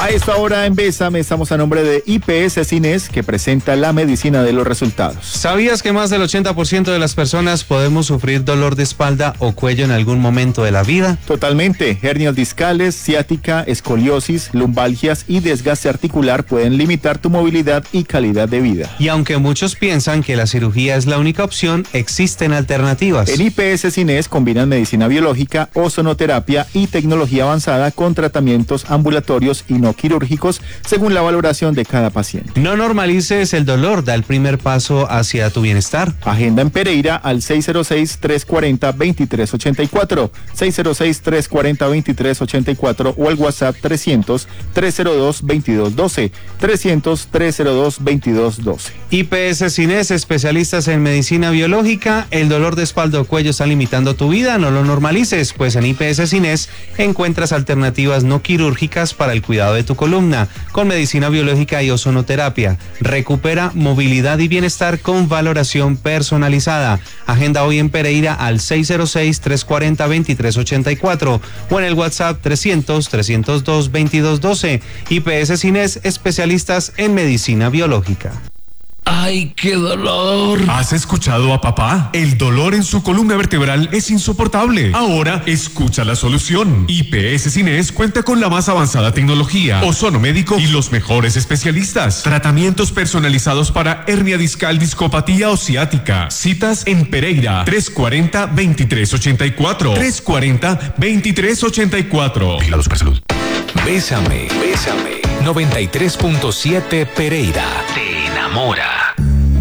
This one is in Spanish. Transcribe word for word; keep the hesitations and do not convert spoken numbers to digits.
A esta hora en Bésame estamos a nombre de I P S Cines, que presenta la medicina de los resultados. ¿Sabías que más del ochenta por ciento de las personas podemos sufrir dolor de espalda o cuello en algún momento de la vida? Totalmente. Hernias discales, ciática, escoliosis, lumbalgias y desgaste articular pueden limitar tu movilidad y calidad de vida. Y aunque muchos piensan que la cirugía es la única opción, existen alternativas. En I P S Cines combinan medicina biológica, ozonoterapia y tecnología avanzada con tratamientos ambulatorios y no quirúrgicos según la valoración de cada paciente. No normalices el dolor, da el primer paso hacia tu bienestar. Agenda en Pereira al seis cero seis, tres cuatro cero, dos tres ocho cuatro, seis cero seis, tres cuatro cero, dos tres ocho cuatro o al WhatsApp trescientos, trescientos dos, veintidós doce, trescientos, trescientos dos, veintidós doce. I P S Cines, especialistas en medicina biológica. El dolor de espalda o cuello está limitando tu vida, no lo normalices, pues en I P S Cines encuentras alternativas no quirúrgicas para el cuidado de tu columna, con medicina biológica y ozonoterapia. Recupera movilidad y bienestar con valoración personalizada. Agenda hoy en Pereira al seis cero seis, tres cuatro cero, dos tres ocho cuatro o en el WhatsApp trescientos, trescientos dos, veintidós doce. I P S Cines, especialistas en medicina biológica. ¡Ay, qué dolor! ¿Has escuchado a papá? El dolor en su columna vertebral es insoportable. Ahora, escucha la solución. I P S Cines cuenta con la más avanzada tecnología, ozono médico y los mejores especialistas. Tratamientos personalizados para hernia discal, discopatía o ciática. Citas en Pereira, tres cuatro cero, dos tres ocho cuatro. tres cuatro cero, dos tres ocho cuatro. Vigilado Supersalud. Bésame, bésame. noventa y tres punto siete Pereira. Te enamora.